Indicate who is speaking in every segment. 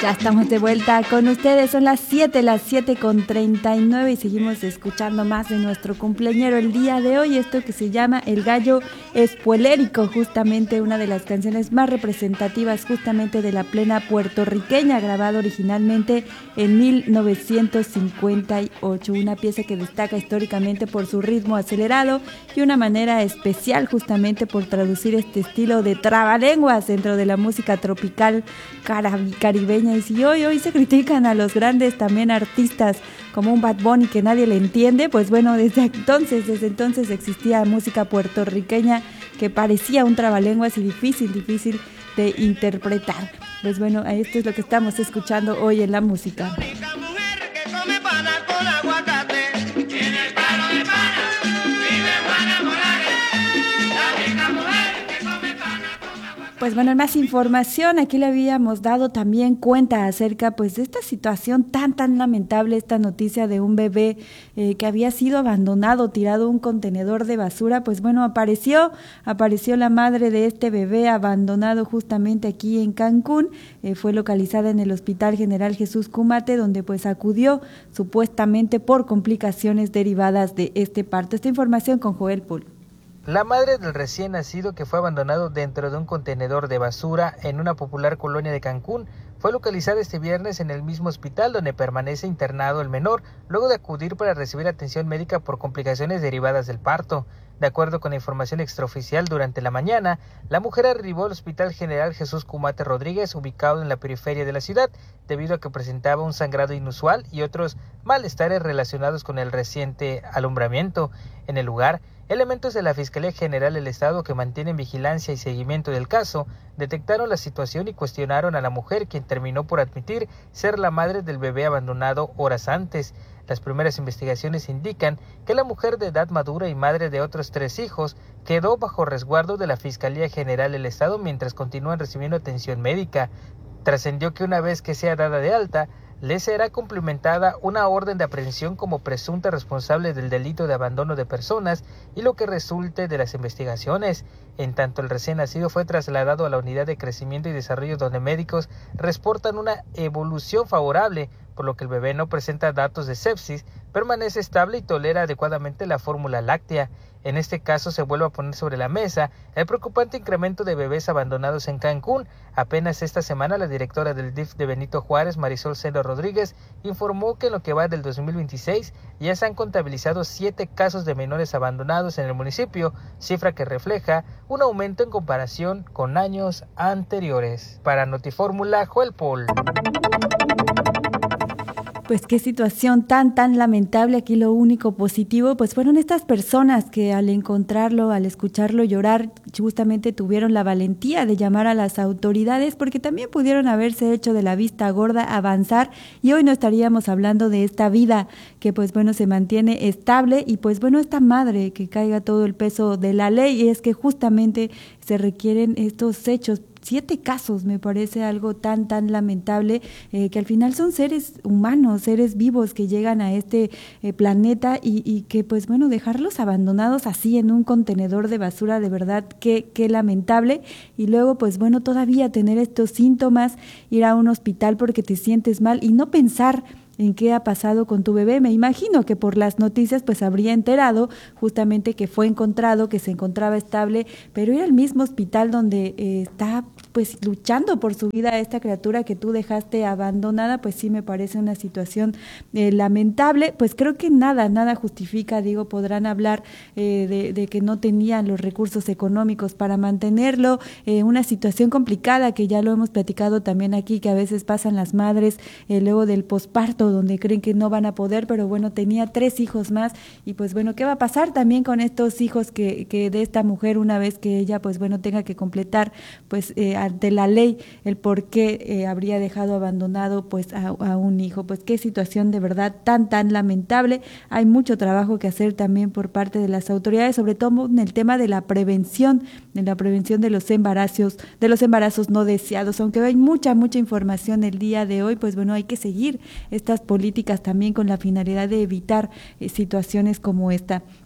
Speaker 1: Ya estamos de vuelta con ustedes, son las 7:39 y seguimos escuchando más de nuestro cumpleañero el día de hoy, esto que se llama El Gallo Espuelérico, justamente una de las canciones más representativas justamente de la plena puertorriqueña, grabado originalmente en 1958, una pieza que destaca históricamente por su ritmo acelerado y una manera especial justamente por traducir este estilo de trabalenguas dentro de la música tropical caribeña. Y si hoy se critican a los grandes también artistas como un Bad Bunny que nadie le entiende, pues bueno, desde entonces existía música puertorriqueña que parecía un trabalenguas y difícil de interpretar. Pues bueno, esto es lo que estamos escuchando hoy en la música. Pues bueno, en más información, aquí le habíamos dado también cuenta acerca pues de esta situación tan lamentable, esta noticia de un bebé que había sido abandonado, tirado a un contenedor de basura. Pues bueno, apareció la madre de este bebé abandonado justamente aquí en Cancún, fue localizada en el Hospital General Jesús Cumate, donde pues acudió supuestamente por complicaciones derivadas de este parto. Esta información con Joel Pool.
Speaker 2: La madre del recién nacido, que fue abandonado dentro de un contenedor de basura en una popular colonia de Cancún, fue localizada este viernes en el mismo hospital donde permanece internado el menor, luego de acudir para recibir atención médica por complicaciones derivadas del parto. De acuerdo con la información extraoficial, durante la mañana, la mujer arribó al Hospital General Jesús Cumate Rodríguez, ubicado en la periferia de la ciudad, debido a que presentaba un sangrado inusual y otros malestares relacionados con el reciente alumbramiento. En el lugar, elementos de la Fiscalía General del Estado, que mantienen vigilancia y seguimiento del caso, detectaron la situación y cuestionaron a la mujer, quien terminó por admitir ser la madre del bebé abandonado horas antes. Las primeras investigaciones indican que la mujer de edad madura y madre de otros 3 hijos quedó bajo resguardo de la Fiscalía General del Estado mientras continúan recibiendo atención médica. Trascendió que una vez que sea dada de alta, le será cumplimentada una orden de aprehensión como presunta responsable del delito de abandono de personas y lo que resulte de las investigaciones. En tanto, el recién nacido fue trasladado a la unidad de crecimiento y desarrollo, donde médicos reportan una evolución favorable, por lo que el bebé no presenta datos de sepsis, permanece estable y tolera adecuadamente la fórmula láctea. En este caso se vuelve a poner sobre la mesa el preocupante incremento de bebés abandonados en Cancún. Apenas esta semana la directora del DIF de Benito Juárez, Marisol Celo Rodríguez, informó que en lo que va del 2026 ya se han contabilizado 7 casos de menores abandonados en el municipio, cifra que refleja un aumento en comparación con años anteriores. Para Notifórmula, Joel Paul.
Speaker 1: Pues qué situación tan lamentable. Aquí lo único positivo pues fueron estas personas que al encontrarlo, al escucharlo llorar, justamente tuvieron la valentía de llamar a las autoridades, porque también pudieron haberse hecho de la vista gorda, avanzar, y hoy no estaríamos hablando de esta vida que pues bueno se mantiene estable, y pues bueno esta madre que caiga todo el peso de la ley. Y es que justamente se requieren estos hechos. 7 casos, me parece algo tan lamentable, que al final son seres humanos, seres vivos que llegan a este planeta y que pues bueno, dejarlos abandonados así en un contenedor de basura, de verdad qué lamentable. Y luego pues bueno, todavía tener estos síntomas, ir a un hospital porque te sientes mal y no pensar en qué ha pasado con tu bebé. Me imagino que por las noticias pues habría enterado justamente que fue encontrado, que se encontraba estable, pero ir al mismo hospital donde está pues luchando por su vida esta criatura que tú dejaste abandonada, pues sí me parece una situación lamentable. Pues creo que nada justifica, digo, podrán hablar de que no tenían los recursos económicos para mantenerlo, una situación complicada que ya lo hemos platicado también aquí, que a veces pasan las madres luego del posparto, donde creen que no van a poder, pero bueno, tenía 3 hijos más, y pues bueno, ¿qué va a pasar también con estos hijos que de esta mujer, una vez que ella pues bueno tenga que completar pues ante la ley el por qué habría dejado abandonado pues a un hijo? Pues qué situación de verdad tan lamentable. Hay mucho trabajo que hacer también por parte de las autoridades, sobre todo en el tema de la prevención de los embarazos no deseados. Aunque hay mucha información el día de hoy, pues bueno, hay que seguir estas políticas también con la finalidad de evitar situaciones como esta.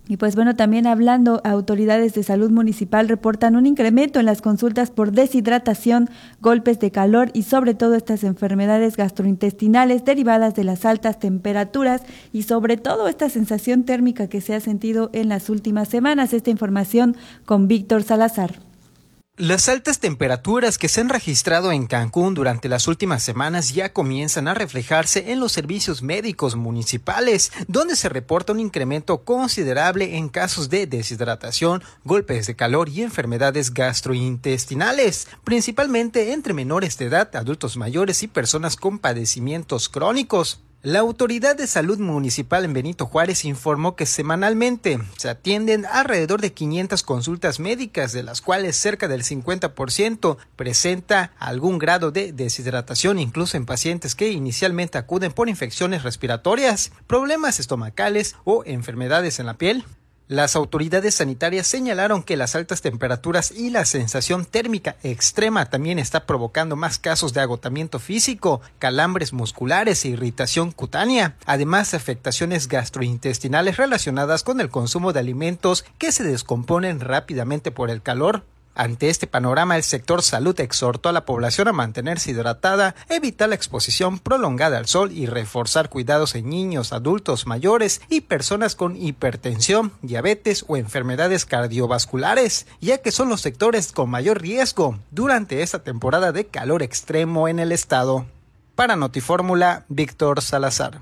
Speaker 1: Y pues bueno, también hablando, autoridades de salud municipal reportan un incremento en las consultas por deshidratación, golpes de calor y sobre todo estas enfermedades gastrointestinales derivadas de las altas temperaturas y sobre todo esta sensación térmica que se ha sentido en las últimas semanas. Esta información con Víctor Salazar.
Speaker 3: Las altas temperaturas que se han registrado en Cancún durante las últimas semanas ya comienzan a reflejarse en los servicios médicos municipales, donde se reporta un incremento considerable en casos de deshidratación, golpes de calor y enfermedades gastrointestinales, principalmente entre menores de edad, adultos mayores y personas con padecimientos crónicos. La Autoridad de Salud Municipal en Benito Juárez informó que semanalmente se atienden alrededor de 500 consultas médicas, de las cuales cerca del 50% presenta algún grado de deshidratación, incluso en pacientes que inicialmente acuden por infecciones respiratorias, problemas estomacales o enfermedades en la piel. Las autoridades sanitarias señalaron que las altas temperaturas y la sensación térmica extrema también está provocando más casos de agotamiento físico, calambres musculares e irritación cutánea, además de afectaciones gastrointestinales relacionadas con el consumo de alimentos que se descomponen rápidamente por el calor. Ante este panorama, el sector salud exhortó a la población a mantenerse hidratada, evitar la exposición prolongada al sol y reforzar cuidados en niños, adultos mayores y personas con hipertensión, diabetes o enfermedades cardiovasculares, ya que son los sectores con mayor riesgo durante esta temporada de calor extremo en el estado. Para Notifórmula, Víctor Salazar.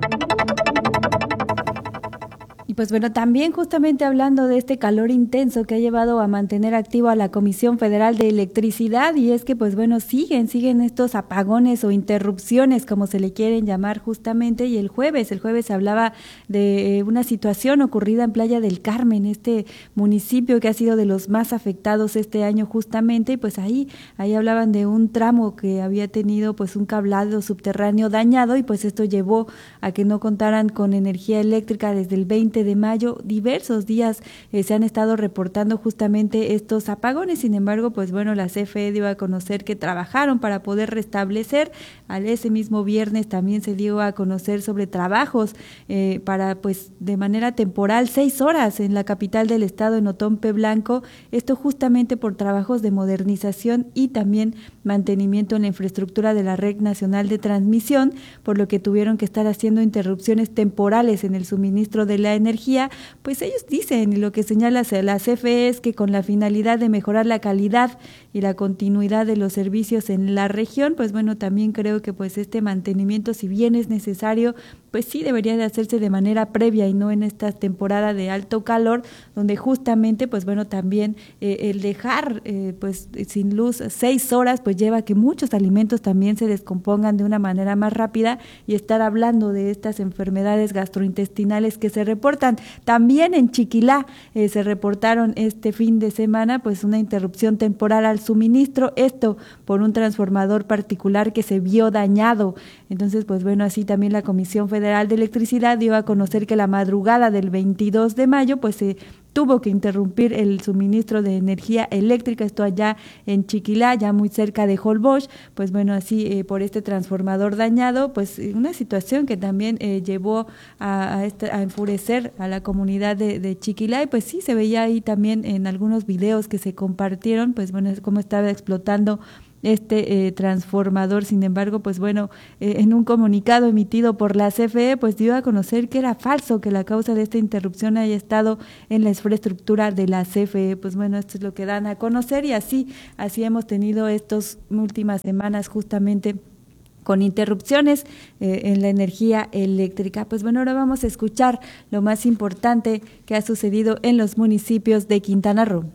Speaker 1: Y pues bueno, también justamente hablando de este calor intenso que ha llevado a mantener activo a la Comisión Federal de Electricidad, y es que pues bueno, siguen estos apagones o interrupciones, como se le quieren llamar justamente, y el jueves se hablaba de una situación ocurrida en Playa del Carmen, este municipio que ha sido de los más afectados este año justamente, y pues ahí hablaban de un tramo que había tenido pues un cablado subterráneo dañado, y pues esto llevó a que no contaran con energía eléctrica desde el 20 de mayo. Diversos días se han estado reportando justamente estos apagones. Sin embargo, pues bueno, la CFE dio a conocer que trabajaron para poder restablecer. Ese mismo viernes también se dio a conocer sobre trabajos para pues de manera temporal 6 horas en la capital del estado, en Otompe Blanco, esto justamente por trabajos de modernización y también mantenimiento en la infraestructura de la Red Nacional de Transmisión, por lo que tuvieron que estar haciendo interrupciones temporales en el suministro de la energía. Pues ellos dicen, y lo que señala la CFE es que con la finalidad de mejorar la calidad y la continuidad de los servicios en la región, pues bueno, también creo que pues este mantenimiento, si bien es necesario, pues sí debería de hacerse de manera previa y no en esta temporada de alto calor, donde justamente pues bueno, también el dejar pues sin luz 6 horas pues lleva a que muchos alimentos también se descompongan de una manera más rápida, y estar hablando de estas enfermedades gastrointestinales que se reportan. También en Chiquilá se reportaron este fin de semana pues una interrupción temporal al suministro, esto por un transformador particular que se vio dañado. Entonces pues bueno, así también la Comisión Federal de Electricidad dio a conocer que la madrugada del 22 de mayo pues se tuvo que interrumpir el suministro de energía eléctrica, esto allá en Chiquilá, ya muy cerca de Holbox, pues bueno, así por este transformador dañado, pues una situación que también llevó a enfurecer a la comunidad de Chiquilá, y pues sí, se veía ahí también en algunos videos que se compartieron, pues bueno, cómo estaba explotando este transformador. Sin embargo, pues bueno, en un comunicado emitido por la CFE, pues dio a conocer que era falso que la causa de esta interrupción haya estado en la infraestructura de la CFE. Pues bueno, esto es lo que dan a conocer, y así hemos tenido estas últimas semanas justamente con interrupciones en la energía eléctrica. Pues bueno, ahora vamos a escuchar lo más importante que ha sucedido en los municipios de Quintana Roo.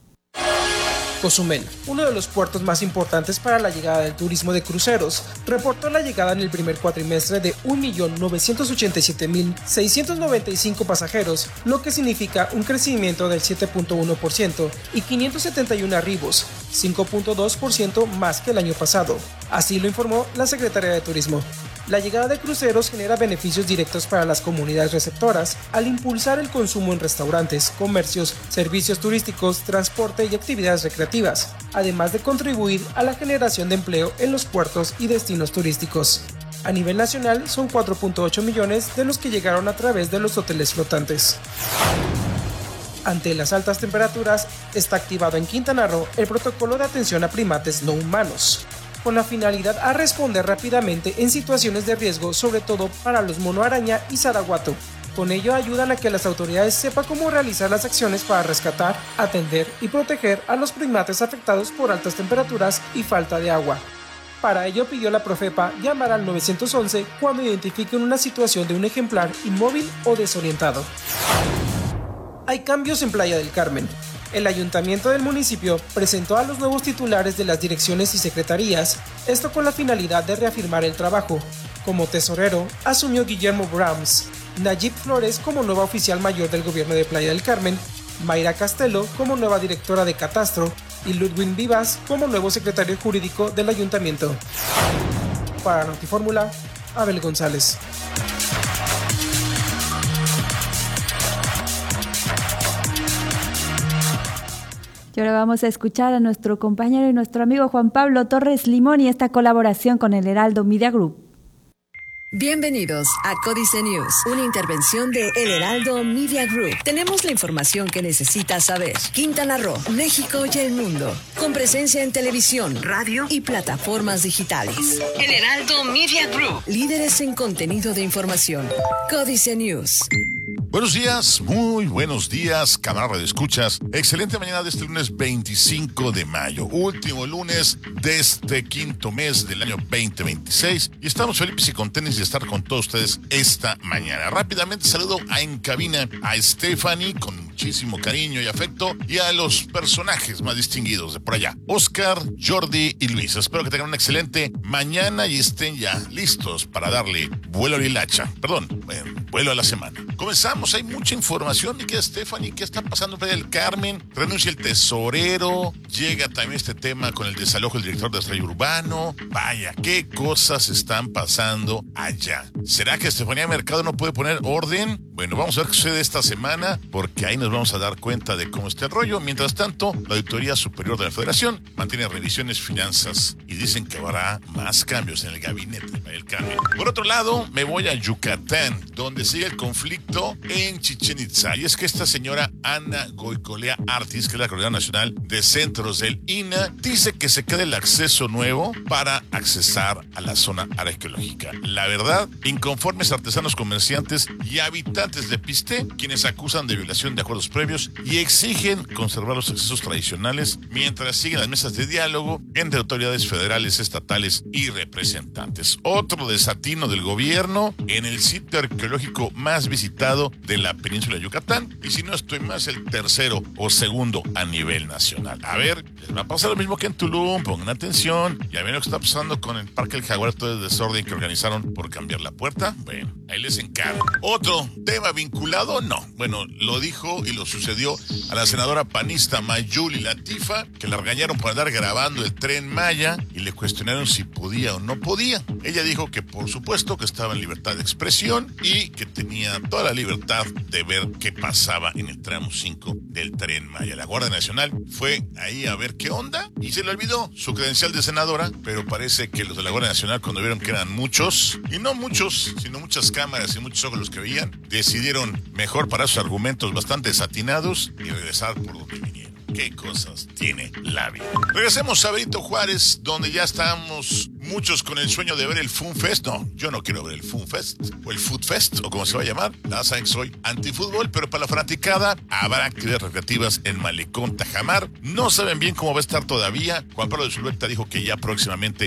Speaker 4: Cozumel, uno de los puertos más importantes para la llegada del turismo de cruceros, reportó la llegada en el primer cuatrimestre de 1.987.695 pasajeros, lo que significa un crecimiento del 7.1% y 571 arribos, 5.2% más que el año pasado. Así lo informó la Secretaría de Turismo. La llegada de cruceros genera beneficios directos para las comunidades receptoras al impulsar el consumo en restaurantes, comercios, servicios turísticos, transporte y actividades recreativas, además de contribuir a la generación de empleo en los puertos y destinos turísticos. A nivel nacional son 4.8 millones de los que llegaron a través de los hoteles flotantes. Ante las altas temperaturas, está activado en Quintana Roo el protocolo de atención a primates no humanos, con la finalidad a responder rápidamente en situaciones de riesgo, sobre todo para los mono araña y zaraguato. Con ello ayudan a que las autoridades sepan cómo realizar las acciones para rescatar, atender y proteger a los primates afectados por altas temperaturas y falta de agua. Para ello pidió la Profepa llamar al 911 cuando identifiquen una situación de un ejemplar inmóvil o desorientado. Hay cambios en Playa del Carmen. El ayuntamiento del municipio presentó a los nuevos titulares de las direcciones y secretarías, esto con la finalidad de reafirmar el trabajo. Como tesorero, asumió Guillermo Brahms, Nayib Flores como nueva oficial mayor del gobierno de Playa del Carmen, Mayra Castelo como nueva directora de Catastro y Ludwig Vivas como nuevo secretario jurídico del ayuntamiento. Para Notifórmula, Abel González.
Speaker 1: Y ahora vamos a escuchar a nuestro compañero y nuestro amigo Juan Pablo Torres Limón y esta colaboración con el Heraldo Media Group.
Speaker 5: Bienvenidos a Códice News, una intervención de El Heraldo Media Group. Tenemos la información que necesitas saber. Quintana Roo, México y el mundo, con presencia en televisión, radio y plataformas digitales. El Heraldo Media Group, líderes en contenido de información. Códice News.
Speaker 6: Buenos días, muy buenos días, camarada de escuchas. Excelente mañana de este lunes 25 de mayo, último lunes de este quinto mes del año 2026. Y estamos felices y contentos de estar con todos ustedes esta mañana. Rápidamente saludo en cabina a Stephanie con muchísimo cariño y afecto y a los personajes más distinguidos de por allá, Oscar, Jordi y Luis. Espero que tengan una excelente mañana y estén ya listos para darle vuelo a la hilacha. Vuelo a la semana. Comenzamos, hay mucha información. Mi querida Stephanie, ¿qué está pasando en Playa del Carmen? Renuncia el tesorero, llega también este tema con el desalojo del director de desarrollo urbano. Vaya, qué cosas están pasando allá. ¿Será que Estefanía Mercado no puede poner orden? Bueno, vamos a ver qué sucede esta semana, porque ahí nos vamos a dar cuenta de cómo está el rollo. Mientras tanto, la Auditoría Superior de la Federación mantiene revisiones finanzas y dicen que habrá más cambios en el gabinete de Playa del Carmen. Por otro lado, me voy a Yucatán, donde sigue el conflicto en Chichén Itzá. Y es que esta señora Ana Goicolea Artis, que es la Coordinadora Nacional de Centros del INAH, dice que se queda el acceso nuevo para accesar a la zona arqueológica. La verdad, inconformes artesanos, comerciantes y habitantes de Pisté, quienes acusan de violación de acuerdos previos y exigen conservar los accesos tradicionales mientras siguen las mesas de diálogo entre autoridades federales, estatales y representantes. Otro desatino del gobierno en el sitio arqueológico más visitado de la península de Yucatán, y si no estoy más, el tercero o segundo a nivel nacional. A ver, les va a pasar lo mismo que en Tulum, pongan atención, ya ven lo que está pasando con el Parque del Jaguar, todo el desorden que organizaron por cambiar la puerta. Bueno, ahí les encargo. Otro tema vinculado, no. Bueno, lo dijo y lo sucedió a la senadora panista Mayuli Latifa, que la regañaron por andar grabando el Tren Maya y le cuestionaron si podía o no podía. Ella dijo que por supuesto que estaba en libertad de expresión y que tenía toda la libertad de ver qué pasaba en el tramo 5 del Tren Maya. La Guardia Nacional fue ahí a ver qué onda y se le olvidó su credencial de senadora, pero parece que los de la Guardia Nacional, cuando vieron que eran muchos, y no muchos, sino muchas cámaras y muchos ojos los que veían, decidieron mejor parar sus argumentos bastante desatinados y regresar por donde vinieron. Qué cosas tiene la vida. Regresemos a Benito Juárez, donde ya estamos muchos con el sueño de ver el Fun Fest. No, yo no quiero ver el Fun Fest o el Food Fest o como se va a llamar. La saben que soy antifútbol, pero para la fanaticada habrá actividades recreativas en Malecón Tajamar. No saben bien cómo va a estar todavía. Juan Pablo de Zulueta dijo que ya próximamente